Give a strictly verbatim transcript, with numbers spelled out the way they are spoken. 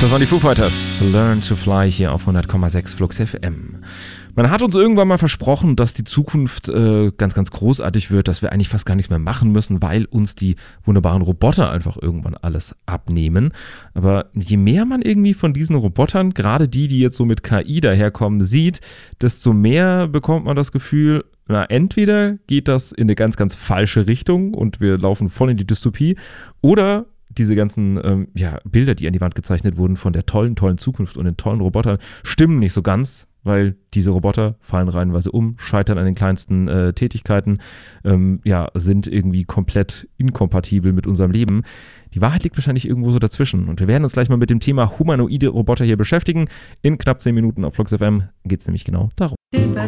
Das waren die Foo Fighters. Learn to Fly hier auf hundert Komma sechs Flux F M. Man hat uns irgendwann mal versprochen, dass die Zukunft äh, ganz, ganz großartig wird, dass wir eigentlich fast gar nichts mehr machen müssen, weil uns die wunderbaren Roboter einfach irgendwann alles abnehmen. Aber je mehr man irgendwie von diesen Robotern, gerade die, die jetzt so mit K I daherkommen, sieht, desto mehr bekommt man das Gefühl, na, entweder geht das in eine ganz, ganz falsche Richtung und wir laufen voll in die Dystopie, oder diese ganzen ähm, ja, Bilder, die an die Wand gezeichnet wurden von der tollen, tollen Zukunft und den tollen Robotern, stimmen nicht so ganz, weil diese Roboter fallen reihenweise um, scheitern an den kleinsten äh, Tätigkeiten, ähm, ja, sind irgendwie komplett inkompatibel mit unserem Leben. Die Wahrheit liegt wahrscheinlich irgendwo so dazwischen. Und wir werden uns gleich mal mit dem Thema humanoide Roboter hier beschäftigen. In knapp zehn Minuten auf Flux F M geht es nämlich genau darum.